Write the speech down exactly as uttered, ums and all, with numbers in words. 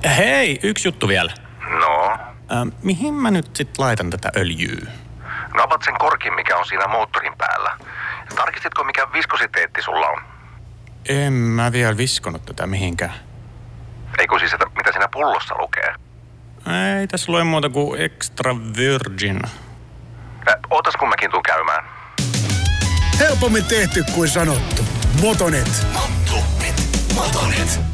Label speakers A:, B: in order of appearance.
A: Hei, yksi juttu vielä.
B: No?
A: Äh, mihin mä nyt sit laitan tätä öljyä?
B: No avat sen korkin, mikä on siinä moottorin päällä. Tarkistitko, mikä viskositeetti sulla on?
A: En mä vielä viskonut tätä mihinkään.
B: Ei kun siis, että mitä siinä pullossa lukee?
A: Ei tässä lue muuta kuin extra virgin.
B: Äh, ootas kun mäkin tuun käymään.
C: Helpommin tehty kuin sanottu. Motonet.
D: Motonet. Motonet.